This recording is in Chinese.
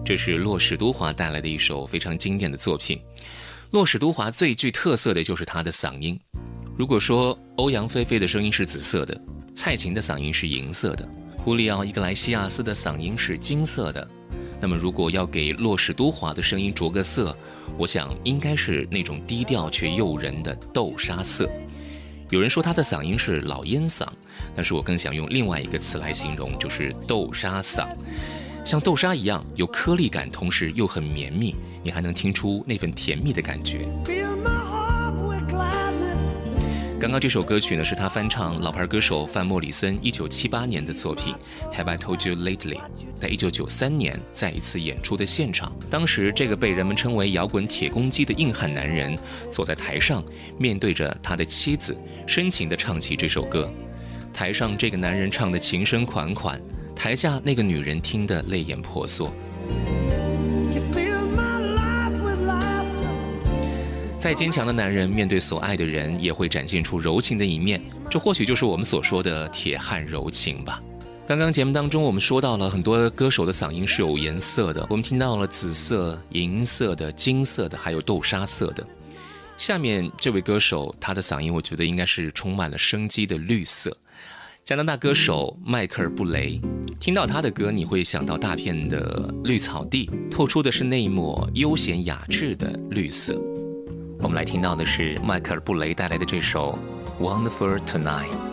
这是骆史都华带来的一首非常经典的作品。骆史都华最具特色的就是他的嗓音。如果说欧阳菲菲的声音是紫色的，蔡琴的嗓音是银色的，胡里奥·伊格莱西亚斯的嗓音是金色的，那么如果要给骆史都华的声音着个色，我想应该是那种低调却诱人的豆沙色。有人说他的嗓音是老烟嗓，但是我更想用另外一个词来形容，就是豆沙嗓。像豆沙一样有颗粒感，同时又很绵密，你还能听出那份甜蜜的感觉。刚刚这首歌曲呢，是他翻唱老牌歌手范莫里森1978年的作品 Have I Told You Lately， 在1993年在一次演出的现场，当时这个被人们称为摇滚铁公鸡的硬汉男人坐在台上，面对着他的妻子，深情地唱起这首歌。台上这个男人唱的情深款款，台下那个女人听得泪眼婆娑。再坚强的男人面对所爱的人也会展现出柔情的一面，这或许就是我们所说的铁汉柔情吧。刚刚节目当中我们说到了很多歌手的嗓音是有颜色的，我们听到了紫色、银色的、金色的，还有豆沙色的。下面这位歌手他的嗓音我觉得应该是充满了生机的绿色。加拿大歌手迈克尔·布雷，听到他的歌你会想到大片的绿草地，透出的是那一抹悠闲雅致的绿色。我们来听到的是迈克尔·布雷带来的这首 Wonderful Tonight。